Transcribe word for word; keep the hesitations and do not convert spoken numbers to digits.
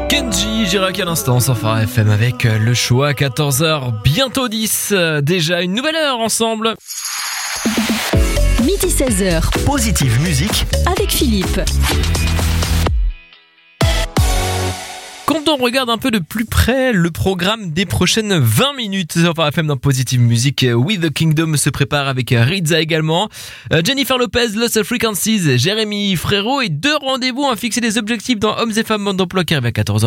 Kenji Girac à l'instant sur Phare F M avec le choix à quatorze heures, bientôt dix. Déjà une nouvelle heure ensemble. Midi seize heures. Positive musique avec Philippe. Quand on regarde un peu de plus près le programme des prochaines vingt minutes sur Phare F M dans Positive Music, We the Kingdom se prépare avec Rizza également, Jennifer Lopez, Lost Frequencies, Jérémy Frérot et deux rendez-vous à fixer des objectifs dans Hommes et Femmes Mode d'Emploi qui arrive à quatorze heures.